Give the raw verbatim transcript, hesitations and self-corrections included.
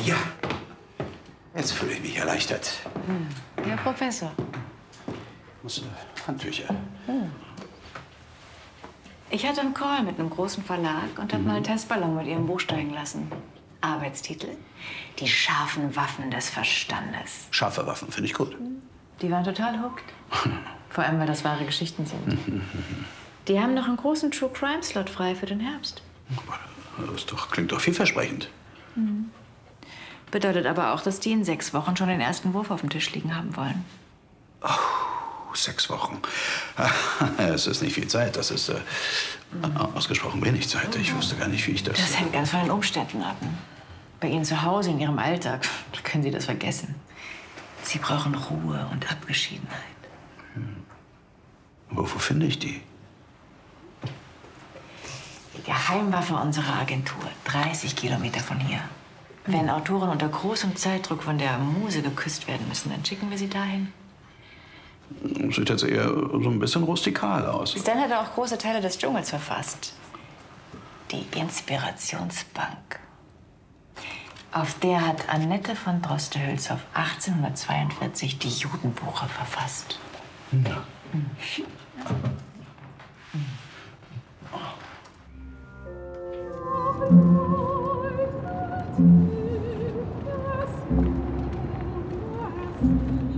Ja, jetzt fühle ich mich erleichtert. Hm. Herr Professor. Muss, äh, Handtücher. Hm. Ich hatte einen Call mit einem großen Verlag und habe Mhm. mal einen Testballon mit ihrem Buch steigen lassen. Arbeitstitel: Die scharfen Waffen des Verstandes. Scharfe Waffen, finde ich gut. Die waren total hooked. Vor allem, weil das wahre Geschichten sind. Die haben noch einen großen True Crime Slot frei für den Herbst. Das ist doch, klingt doch vielversprechend. Mhm. Bedeutet aber auch, dass die in sechs Wochen schon den ersten Wurf auf dem Tisch liegen haben wollen. Oh, sechs Wochen. Es ist nicht viel Zeit. Das ist äh, ausgesprochen wenig Zeit. Ich wüsste gar nicht, wie ich das... Das hängt ganz von den Umständen ab. Bei Ihnen zu Hause, in Ihrem Alltag, können Sie das vergessen. Sie brauchen Ruhe und Abgeschiedenheit. Hm. Aber wo finde ich die? Die Geheimwaffe unserer Agentur, dreißig Kilometer von hier. Wenn Autoren unter großem Zeitdruck von der Muse geküsst werden müssen, dann schicken wir sie dahin. Sieht jetzt eher so ein bisschen rustikal aus. Stan hat auch große Teile des Dschungels verfasst. Die Inspirationsbank. Auf der hat Annette von Droste-Hülshoff achtzehnhundertzweiundvierzig die Judenbuche verfasst. Ja. Mhm.